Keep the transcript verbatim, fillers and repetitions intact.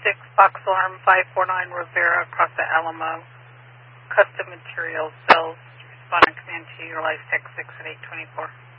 six, Fox Alarm five four nine, Rivera, across the Alamo. Custom Materials, Sales, responding command to utilize Tech six at eight twenty-four.